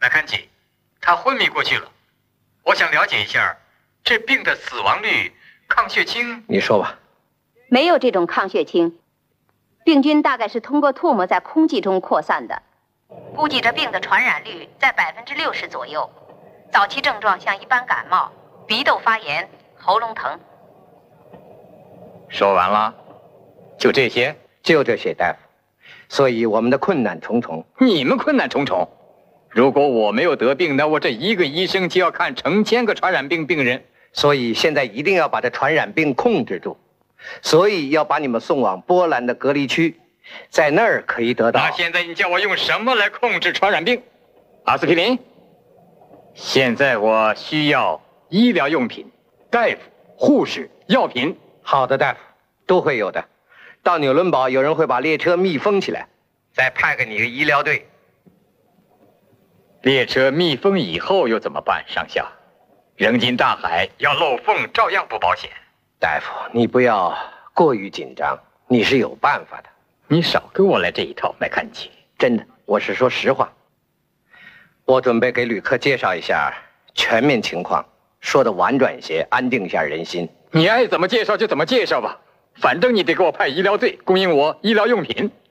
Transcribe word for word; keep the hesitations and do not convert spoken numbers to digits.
麦看齐，他昏迷过去了。我想了解一下，这病的死亡率、抗血清。 你说吧。 没有这种抗血清，病菌大概是通过唾沫在空气中扩散的。估计这病的传染率在百分之六十左右。早期症状像一般感冒，鼻窦发炎、喉咙疼。 说完了？就这些？ 就这些，大夫。所以我们的困难重重。 你们困难重重？如果我没有得病，那我这一个医生就要看成千个传染病病人。 所以现在一定要把这传染病控制住。所以要把你们送往波兰的隔离区，在那儿可以得到。 那现在你叫我用什么来控制传染病？阿司匹林。现在我需要医疗用品、大夫、护士、药品。 好的，大夫，都会有的。到纽伦堡，有人会把列车密封起来，再派给你一个医疗队。 列车密封以后又怎么办，上校？扔进大海要漏缝，照样不保险。 大夫，你不要过于紧张，你是有办法的。 你少跟我来这一套，麦看齐。 真的，我是说实话。我准备给旅客介绍一下全面情况，说的婉转一些，安定一下人心。 你爱怎么介绍就怎么介绍吧，反正你得给我派医疗队，供应我医疗用品。